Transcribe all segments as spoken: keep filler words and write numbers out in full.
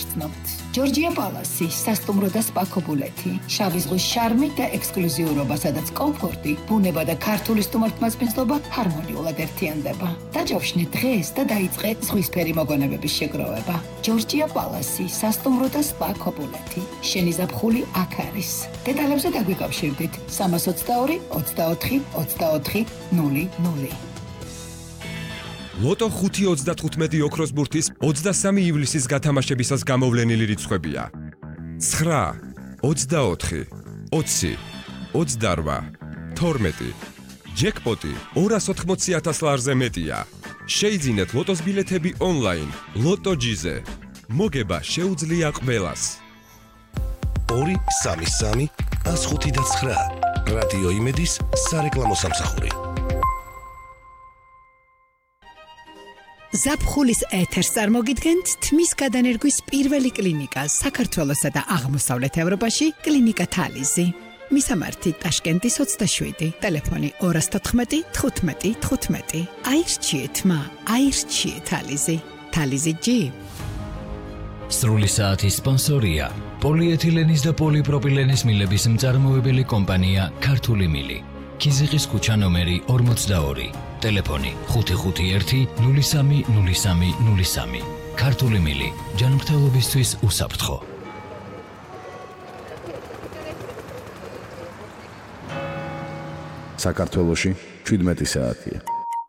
გაგრძნობთ. ჯორჯია პალასი, სასტუმრო და სპა ქობულეთი, შავი ზღვის შარმი და ექსკლუზიურობა, სადაც კომფორტი, ბუნება და ქართული სტუმართმასპინძლობა ჰარმონიულად ერთიანდება. დაჯავშნით დღეს და დაიწყეთ ზღვისფერი მოგონებების შეგროვება. ჯორჯია პალასი, სასტუმრო და სპა ქობულეთი. შენი ზაფხული აქ არის. დეტალებზე დაგვიკავშირდით სამას ოცდაორი ოცდაოთხი ოცდაოთხი ნული ნული. ლოტო ხუთი ოცდათხუთმეტი ოქროს ბურთის ოცდასამი ივლისის გათამაშებისას გამოვლენილი რიცხვებია. ცხრა, ოცდაოთხი, ოცი, ოცდარვა, თორმეტი. ჯეკპოტი ორას ოთხმოცი ათას ლარზე მეტია. შეიძინეთ ლოტოს ბილეთები ონლაინ. ლოტო ჯიზე. მოგება შეუძლია ყველას. ორი, სამი, სამი, ას ხუთი და ცხრა. რადიო იმედის სარეკლამო სამსახური. ზაფხულის ეთერს წარმოგიდგენთ თმის გადანერგვის პირველი კლინიკა საქართველოსა და აღმოსავლეთ ევროპაში კლინიკა თალიზი. მისამართი ტაშკენტის ოცდაშვიდი, ტელეფონი ორას თოთხმეტი თხუთმეტი თხუთმეტი. აირჩიეთ მა, აირჩიეთ თალიზი. თალიზი ჯი. სრული საათის სპონსორია პოლიეთილენის და პოლიპროპილენის მილების მწარმოებელი კომპანია ქართული მილი. ქიზიყის ქუჩა ნომერი ორმოცდაორი. ტელეფონი ხუთი ხუთი ერთი ნული სამი ნული სამი ნული სამი. ქართული მილი ჯანმრთელობისთვის უსაფრთხო. საქართველოში შვიდმეტი საათია.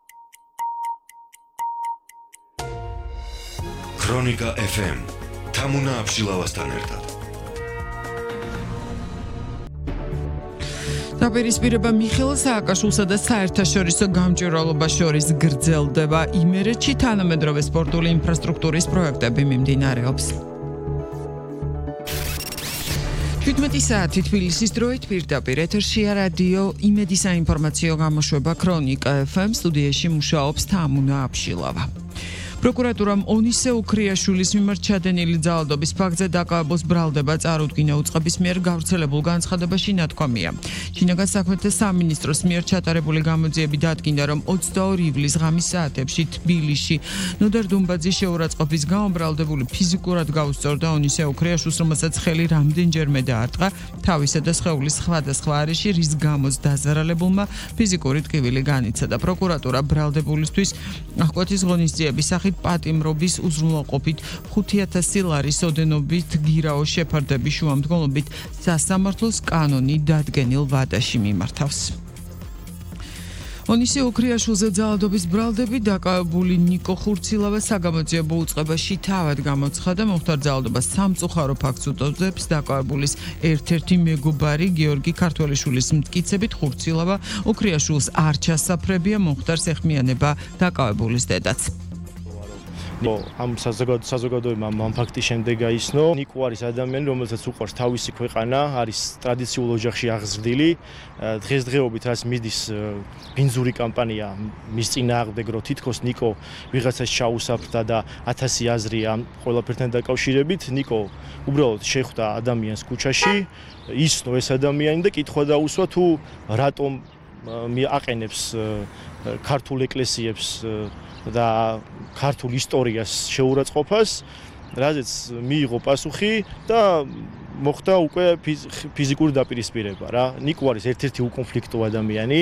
ქრონიკა ეფ ემ თამუნა აბშილავასთან ერთად. დაპირისპირება მიხეილ სააკაშვილსა და საერთაშორისო გამჭვირვალობა შორის გრძელდება. იმერეთში თანამედროვე სპორტული ინფრასტრუქტურის პროექტები მიმდინარეობს. შვიდმეტი საათი თბილისის დროით პირდაპირ ეთერშია რადიო იმედი საინფორმაციო გამოშვება ქრონიკა ეფ ემ. სტუდიაში მუშაობს თამუნა აბშილავა. პროკურატურამ ონისე უქრიაშვილის მიმართ ჩადენილი ძალადობის ფაქტზე დაკავებულს ბრალდება წარუდგინა უწყების მიერ გავრცელებულ განცხადებაში ნათქვამია. შინაგან საქმეთა სამინისტროს მიერ ჩატარებული გამოძიები დადგინდა, რომ ოცდაორი ივლისის ღამის საათებში თბილისში ნოდარ დუმბაძის შეურაცხყოფის გამო ბრალდებული ფიზიკურად გაუსწორდა ონისე უქრიაშვილს, რომელსაც ხელი რამდენჯერმე დაარტყა თავისა და სხეულის სხვადასხვა არეში, რის გამოც დაზარალებულმა ფიზიკური ტკივილი განიცადა. პროკურატურა ბრალდებულისთვის აღკვეთის ღონისძიების სახით პატიმრობის უზრუნველყოფით ხუთი ათასი ლარის ოდენობით გირაოს შეფარდების შუამდგომლობით სასამართლოს კანონი დადგენილ ვადაში მიმართავს. ონისე უქრიაშვილზე ძალადობის ბრალდები დაკავებული ნიკო ხურცილავა საგამოძიებო უწყებაში თავად გამოცხადა. მოხდა ძალადობა სამწუხარო ფაქტს უტოვებს. დაკავებულის ერთ-ერთი მეგობარი გიორგი ქართველიშვილის მტკიცებით ხურცილავა უქრიაშვილს არ ჩასაფრებია. მოხდარს ეხმიანება დაკავებულის დედაც. ამ საზოგადოებამ ამ ფაქტის შემდეგ გაიცნო. ნიკო არის ადამიანი, რომელსაც უყვარს თავისი ქვეყანა, არის ტრადიციულ ოჯახში აღზრდილი. დღესდღეობით რაც მიდის ბინძური კამპანია მის წინააღმდეგ, რომ თითქოს ნიკო ვიღაცას ჩაუსაფრდა და ათასი აზრია ყველაფერთან დაკავშირებით. ნიკო უბრალოდ შეხვდა ადამიანს ქუჩაში, ისნო ეს ადამიანი და კითხვა დაუსვა თუ რატომ აყენებს ქართულ ეკლესიებს და ქართულ ისტორიას შეურაცხყოფას, რაზეც მიიღო პასუხი და მოხდა უკვე ფიზიკური დაპირისპირება რა. ნიკო არის ერთ-ერთი უკონფლიქტო ადამიანი.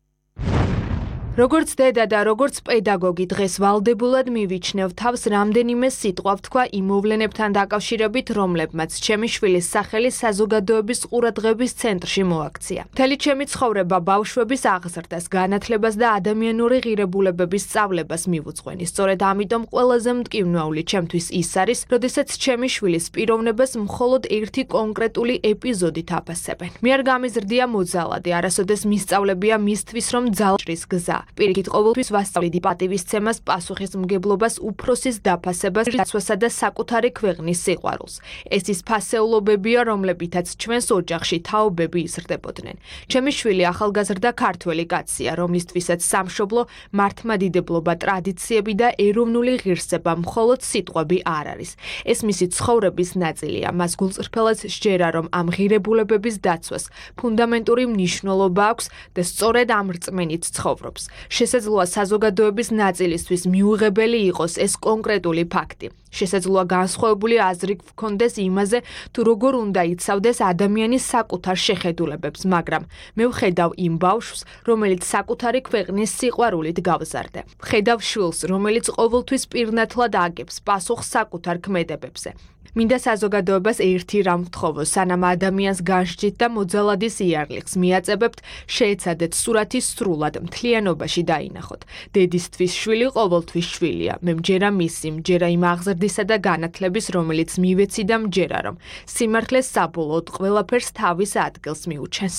როგორც დედა და როგორც პედაგოგი დღეს ვალდებულად მივიჩნევ თავს რამდენიმე სიტყვა ვთქვა იმ მოვლენებთან დაკავშირებით, რომლებმაც ჩემი შვილის სახელი საზოგადოების ყურადღების ცენტრში მოაქცია. მთელი ჩემი ცხოვრება ბავშვების აღზრდას, განათლებას და ადამიანური ღირებულებების სწავლებას მივუძღვენი. სწორედ ამიტომ ყველაზე მტკივნეული ჩემთვის ის არის, როდესაც ჩემი შვილის პიროვნებას მხოლოდ ერთი კონკრეტული ეპიზოდით აფასებენ. მე არ გამიზრდია მოძალადი, არასოდეს მისწავლებია მისთვის, რომ ძალჭრის გზა. პირიქით ყოველთვის ვასწავლიდი პატივისცემას, პასუხისმგებლობას, უფროსის დაფასებას, დაცვასა და საკუთარი ქვეყნის სიყვარულს. ეს ის ფასეულობებია, რომლებითაც ჩვენს ოჯახში თაობები იზრდებოდნენ. ჩემი შვილი ახალგაზრდა ქართველი კაცია, რომლისთვისაც სამშობლო, მართლმადიდებლობა, ტრადიციები და ეროვნული ღირსება მხოლოდ სიტყვები არ არის. ეს მისი ცხოვრების ნაწილია. მას გულწრფელად სჯერა, რომ ამ ღირებულებების დაცვას ფუნდამენტური მნიშვნელობა აქვს და სწორედ ამ რწმენით ცხოვრობს. შესაძლოა საზოგადოების ნაწილისთვის მიუღებელი იყოს ეს კონკრეტული ფაქტი. შესაძლოა განსხვავებული აზრი გქონდეს იმაზე, თუ როგორ უნდა იცავდეს ადამიანის საკუთარ შეხედულებებს, მაგრამ მე ვხედავ იმ ბავშვს, რომელიც საკუთარი ქვეყნის სიყვარულით გავზარდა. ვხედავ შვილს, რომელიც ყოველთვის პირნათლად აგებს პასუხს საკუთარ ქმედებებზე. მინდა საზოგადოებას ერთი რამ ვთხოვოს, სანამ ადამიანს განსჯით და მოძალადის იარლიხს მიაწებებთ, შეეცადეთ სურათი სრულად მთლიანობაში დაინახოთ. დედისთვის შვილი ყოველთვის შვილია. მე მჯერა მისი, მჯერა იმ აღზრდისა და განათლების, რომელიც მივეცი და მჯერა რომ სიმართლეს საბოლოოდ ყველაფერს თავის ადგილს მიუჩენს.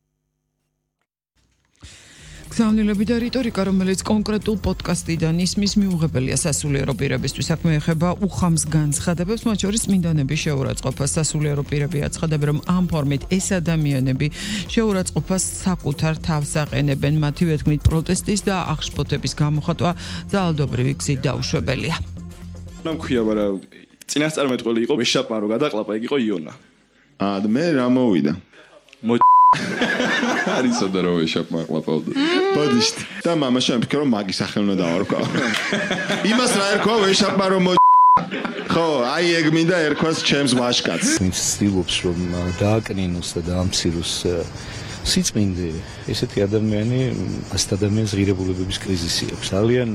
გზავნილები და რიტორიკა, რომელიც კონკრეტულ პოდკასტიდან ისმის, მიუღებელია სასულიერო პირებისთვის. საქმე ეხება უხამს განცხადებებს, მათ შორის წმინდანების შეურაცხყოფას. სასულიერო პირები აცხადებენ, რომ ამ ფორმით ეს ადამიანები შეურაცხყოფას საკუთარ თავს აყენებენ. მათივე თქმით, პროტესტის და აღშფოთების გამოხატვა ძალადობრივი გზით დაუშვებელია. რა მქვია, მაგრამ წინასწარმეტყველი იყო ვეშაპმა რო გადაყლაპა, ეგ იყო იონა. აა და მე რა მოვიდა? მო არისო და რო ვეშაპმა ყლაპავდა. ბოდიშტ. და მამაშა მიფიქრე რომ მაგის სახე უნდა დავარქვა. იმას რა ერქვა ვეშაპმა რომ მო ხო, აი ეგ მინდა ერქვას ჩემს ვაშკაც. ვინც ცდილობს რომ დააკნინოს და დაამციროს სიწმინდე, ესეთი ადამიანი ასეთ ადამიანს ღირებულებების კრიზისი აქვს. ძალიან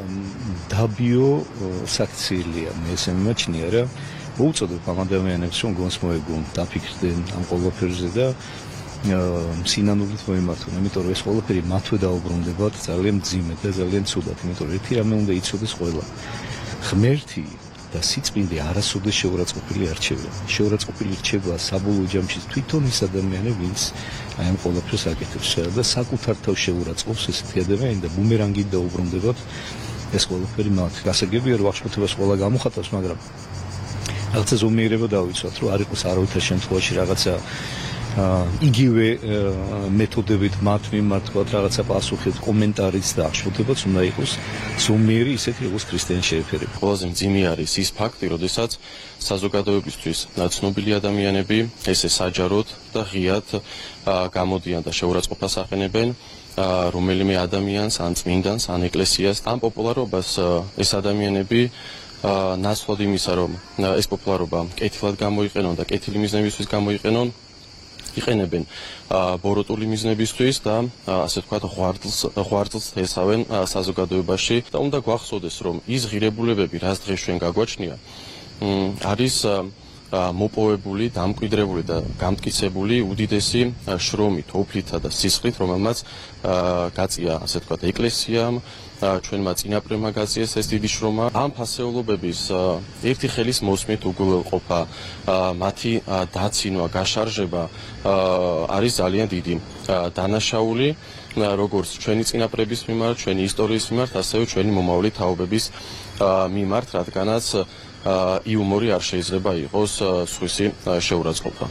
დაბიო საქციელია, მე ესე მიმაჩნია რა. მოუწოდებ ამ ადამიანებს რომ გონს მოეგონ, დაფიქრდნენ ამ ყველაფერზე და სინანულით მოიმართონ, იმიტომ რომ ეს ყველაფერი მათვე დაუბრუნდებათ ძალიან მძიმედ და ძალიან ცუდად, იმიტომ რომ ერთი რამე უნდა იცოდეს ყველა. ღმერთი და სიწმინდე არასოდეს შეურაცხყოფილი არ რჩება. შეურაცხყოფილი რჩება საბოლოო ჯამში თვითონ ის ადამიანი, ვინც აი ამ ყველაფერს აკეთებს და საკუთარ თავს შეურაცხყოფს ესეთი ადამიანი და ბუმერანგით დაუბრუნდებათ ეს ყველაფერი მათ. გასაგებია რომ აღშფოთებას ყველა გამოხატავს, მაგრამ რაღაცა ზომიერება დავიცვათ, რომ არ იყოს არავითარ შემთხვევაში რაღაცა იგივე მეთოდებით მათ მიმართ რაღაცა პასუხით, კომენტარიც და აღშფოთებაც უნდა იყოს ზომიერი, ისეთი როგორც ქრისტიანი შეეფერება. ყველაზე მძიმე არის ის ფაქტი, როდესაც საზოგადოებისთვის ცნობილი ადამიანები ესე საჯაროდ და ღიად გამოდიან და შეურაცხყოფას აყენებენ რომელიმე ადამიანს, ან წმინდანს, ან ეკლესიას. ამ პოპულარობას ეს ადამიანები ნაცვლად იმისა, რომ ეს პოპულარობა კეთილად გამოიყენონ და კეთილი მიზნებისთვის გამოიყენონ, იყენებენ ბოროტული მიზნებისთვის და ასე ვთქვათ ღვარდლს ღვარდლს ესავენ საზოგადოებაში და უნდა გვახსოვდეს, რომ ის ღირებულებები, რაც დღეს ჩვენ გაგვაჩნია, არის მოპოვებული, დამკვიდრებული და გამტკიცებული უდიდესი შრომით, ოფლითა და სისხლით, რომელმაც გაწია, ასე ვთქვათ, ეკლესიამ, ჩვენმა წინაპრებმა გაწიეს ეს დიდი შრომა. ამ ფასეულობების ერთი ხელის მოსმით უგულებყოფა, მათი დაცინვა, გაშარჟება არის ძალიან დიდი დანაშაული, როგორც ჩვენი წინაპრების მიმართ, ჩვენი ისტორიის მიმართ, ასევე ჩვენი მომავალი თაობების მიმართ, რადგანაც იუმორი არ შეიძლება იყოს სხვისი შეურაცხყოფა.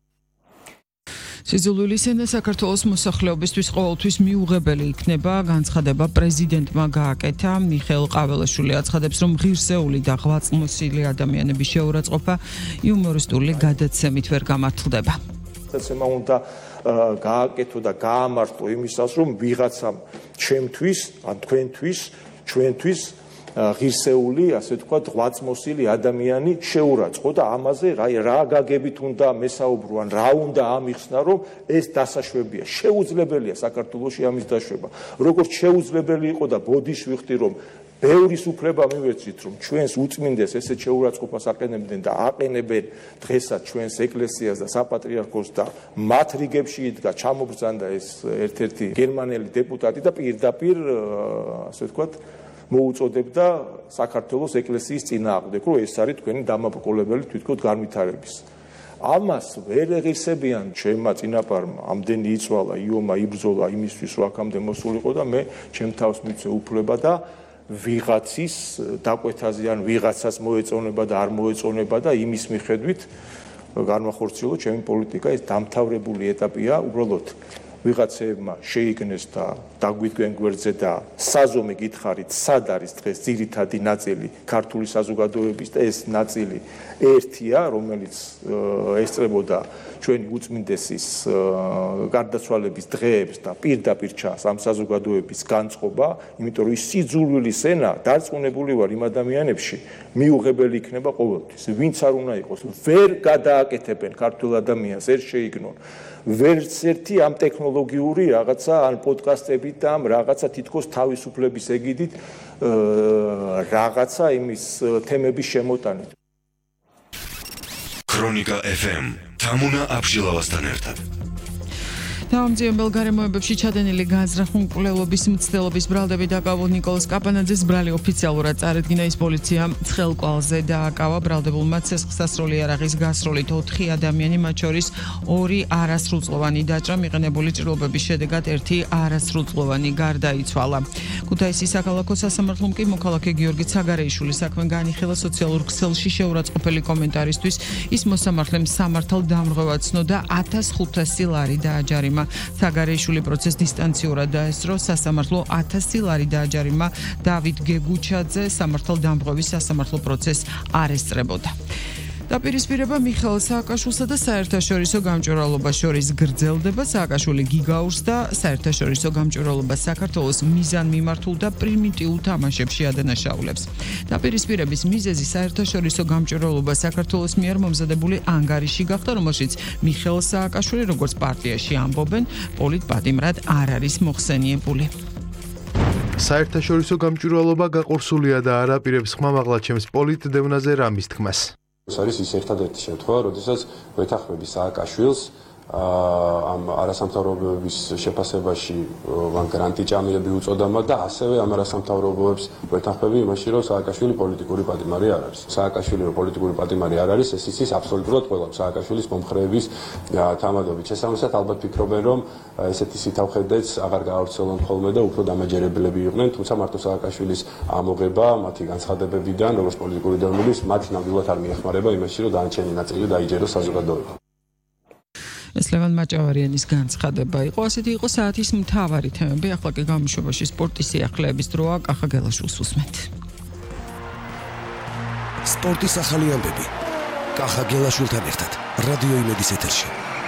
სიძულვილის ენა საქართველოს მოსახლეობისთვის ყოველთვის მიუღებელი იქნება, განცხადება პრეზიდენტმა გააკეთა. მიხეილ ყაველაშვილი აცხადებს, რომ ღირსეული და ღვაწლმოსილი ადამიანების შეურაცხყოფა იუმორისტული გადაცემით ვერ გამართლდება. გადაცემა უნდა გააკეთო და გაამართლო იმისას, რომ ვიღაცამ ჩემთვის, ან თქვენთვის, ჩვენთვის ღირსეული, ასე ვთქვათ, ღვაწლმოსილი ადამიანი შეურაცხო და ამაზე რა გაგებით უნდა მესაუბრო, ან რა უნდა ამიხსნა, რომ ეს დასაშვებია. შეუძლებელია საქართველოში ამის დაშვება. როგორც შეუძლებელი იყო და ბოდიშ ვიხდი, რომ ბევრის უფლება მივეცით, რომ ჩვენს უწმინდეს ესეთ შეურაცხყოფას აყენებდნენ და აყენებენ დღესაც ჩვენს ეკლესიას და საპატრიარქოს და მათ რიგებში იდგა, ჩამობრძანდა ეს ერთ-ერთი გერმანელი დეპუტატი და პირდაპირ, ასე ვთქვათ, მოუწოდებდა საქართველოს ეკლესიის წინააღმდეგ, რომ ეს არის თქვენი დამაბრკოლებელი თვითონ განვითარების. ამას ვერ ეღირსებიან ჩემმა წინაპარმა, ამდენი იწვალა, იომა იბრძოლა იმისთვის, რომ აქამდე მოსულიყო და მე ჩემ თავს მივცე უფლება და ვიღაცის დაკვეთაზე ან ვიღაცას მოეწონება და არ მოეწონება და იმის მიხედვით განვახორციელო ჩემი პოლიტიკა. ეს დამთავრებული ეტაპია, უბრალოდ ვიღაცებმა შეიგნეს და დაგვიდგენ გვერდზე და საზომი გითხარით, სად არის დღეს ძირითადი ნაწილი ქართული საზოგადოების და ეს ნაწილი ერთია, რომელიც ესწრებოდა ჩვენი უწმინდესის გარდაცვალების დღეებს და პირდაპირ ჩანს ამ საზოგადოების განწყობა, იმიტომ რომ ის სიძულვილის ენა დარწმუნებული ვარ იმ ადამიანებში მიუღებელი იქნება ყოველთვის. ვინც არ უნდა იყოს, ვერ გადააკეთებენ ქართულ ადამიანს, ვერ შეიგნონ. ვერც ერთი ამ ტექნოლოგიური რაღაცა ან პოდკასტებით და ამ რაღაცა თითქოს თავისუფლების ეგიდით რაღაცა იმის თემების შემოტანით. ქრონიკა ეფ ემ თამუნა აბშილავასთან ერთად. Დაამძიებელ გარემოებებში ჩადენილი განზრახუნკვლელობის მცდელობის ბრალდები დაკავულ ნიკოლოზ კაპანაძეს ბრალი ოფიციალურად წარედგინა. ის პოლიცია ცხელკვალზე დააკავა. ბრალდებულმა ცეცხლსასროლი იარაღის გასროლით ოთხი ადამიანი, მათ შორის ორი არასრულწლოვანი დაჭრა, მიღებული ჭრილობების შედეგად ერთი არასრულწლოვანი გარდაიცვალა. ქუთაისის საქალაქო სასამართლომ კი მოქალაქე გიორგი ცაგარეიშვილის საქმე განიხილა. სოციალურ ქსელში შეურაცხყოფელი კომენტარისთვის ის მოსამართლემ სამართალ დამრღვევად ცნოდა ათას ხუთასი ლარი დააჯარიმა. ცაგარეიშვილი პროცესს დისტანციურად დაესწრო. სასამართლო ათასი ლარი დააჯარიმა. დავით გეგუჩაძე სამართალ დამრღვევის სასამართლო პროცესს არ ესწრებოდა. დაპირისპირება მიხეილ სააკაშვილსა და საერთაშორისო გამჭვირვალობას შორის გრძელდება. სააკაშვილი გიგაურს და საერთაშორისო გამჭვირვალობას საქართველოს მიზანმიმართულ და პრიმიტიულ თამაშებში ადანაშაულებს. დაპირისპირების მიზეზი საერთაშორისო გამჭვირვალობა საქართველოს მიერ მომზადებული ანგარიში გახდა, რომელშიც მიხეილ სააკაშვილი როგორც პარტიაში ამბობენ, პოლიტპატიმრად არ არის მოხსენიებული. საერთაშორისო გამჭვირვალობა გაყურსულია და არ აპირებს ხმამაღლა ჩემს პოლიტდევნაზე რამის თქმას. ეს არის ის ერთადერთი შემთხვევა, როდესაც ვეთანხმები სააკაშვილს ამ არასამთავრობოების შეფასებაში ვან გრანტი ჭამილები უწოდამა და ასევე ამ არასამთავრობოებს ვეთანხმები იმაში, რომ სააკაშვილი პოლიტიკური პატიმარი არ არის. სააკაშვილი პოლიტიკური პატიმარი არ არის, ეს იცის აბსოლუტურად ყველა. სააკაშვილის მომხრეების თამადობით შესაბამისად ალბათ ფიქრობენ, რომ ესეთი სითავხედეც აღარ გაავრცელონ ხოლმე და უფრო დამაჯერებლები იყვნენ, თუმცა მარტო სააკაშვილის ამოღება მათი განცხადებებიდან, როგორც პოლიტიკური დევნილის, მათ ნამდვილად არ მიეხმარება იმაში, რომ დანარჩენი ნაწილი დაიჯეროს საზოგადოება. ეს ლევან მაჭავარიანის განცხადება იყო. ასეთი იყო საათის მთავარი თემები. ახლა კი გამოშვებაში სპორტის სიახლეების დროა. კახა გელაშვილს უსმენთ. სპორტის ახალი ამბები. კახა გელაშვილთან ერთად რადიო იმედის ეთერში.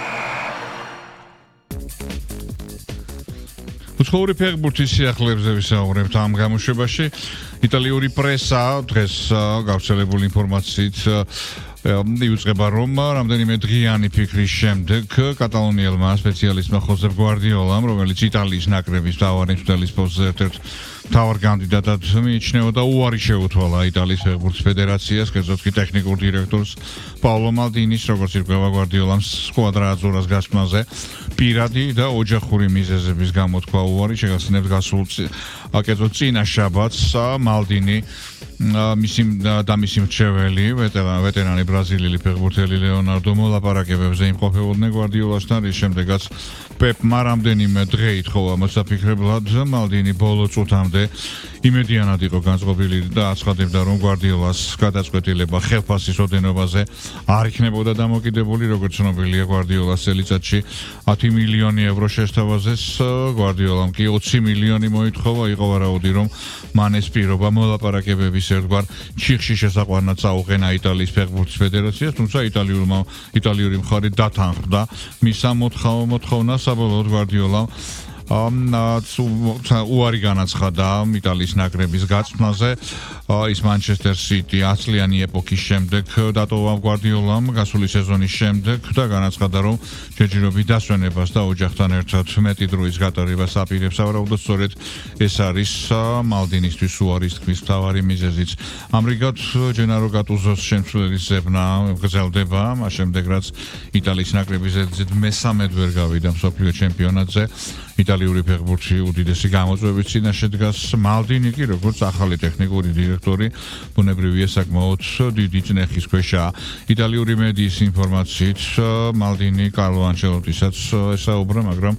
უცხოური ფეხბურთის სიახლეებზე ვისაუბრებთ ამ გამოშვებაში. იტალიური პრესა დღეს გავრცელებული ინფორმაციით იუწყება, რომ რამდენიმე დღიანი ფიქრის შემდეგ კატალონიელმა სპეციალისტმა ხოსე გვარდიოლამ, რომელიც იტალიის ნაკრების მთავარი მცველის პოსტზე ერთ-ერთ მთავარ კანდიდატად მიიჩნეოდა, უარი შეუთვალა იტალიის ფეხბურთის ფედერაციას, კერძოდ კი ტექნიკურ დირექტორს პაულო მალდინის, როგორც ირკვევა გვარდიოლამ სკვადრა აზურას გასვლაზე პირადი და ოჯახური მიზეზების გამო თქვა უარი. შეგახსენებთ გასულ კერძოდ წინა შაბათს მალდინი მისი და მისი მრჩეველი ვეტერანი ბრაზილიელი ფეხბურთელი ლეონარდო მოლაპარაკებებზე იმყოფებოდნენ გვარდიოლასთან, რის შემდეგაც პეპმა რამდენიმე დღე ითხოვა მოსაფიქრებლად. მალდინი ბოლო წუთამდე იმედიანად იყო განწყობილი და აცხადებდა, რომ გვარდიოლას გადაწყვეტილება ხელფასის ოდენობაზე არ იქნებოდა დამოკიდებული. როგორც ცნობილია, გვარდიოლას წელიწადში ათი მილიონი ევრო შესთავაზეს, გვარდიოლამ კი ოცი მილიონი მოითხოვა. იყო ვარაუდი, რომ მან ეს პირობა მოლაპარაკებების ერთგვარ ჩიხში შესაყვანად წაუყენა იტალიის ფეხბურთის ფედერაციას, თუმცა იტალიურმა იტალიური მხარე დათანხმდა მის ამ მოთხოვნას. საბოლოოდ გვარდიოლამ უარი განაცხადა იტალიის ნაკრების გაწმაზე. ის მანჩესტერ სიტი ათწლიანი ეპოქის შემდეგ დატოვა გვარდიოლამ გასული სეზონის შემდეგ და განაცხადა, რომ ჯერჯერობით დასვენებას და ოჯახთან ერთად მეტი დროის გატარებას აპირებს. ავარაუდოდ სწორედ ეს არის მალდინისთვის უარის თქმის მთავარი მიზეზიც. ამრიგად ჯენარო გატუზოს შემცვლელის ზებნა გრძელდება, მას შემდეგ რაც იტალიის ნაკრების ერთ-ერთ მესამედ ვერ გავიდა მსოფლიო ჩემპიონატზე. იტალიური ფეხბურთი უდიდესი გამოწვევების წინაშე დგას. მალდინი კი როგორც ახალი ტექნიკური დირექტორი ბუნებრივია საკმაოდ დიდი წნეხის ქვეშაა. იტალიური მედიის ინფორმაციით მალდინი კარლო ანჩელოტისაც ესაუბრა, მაგრამ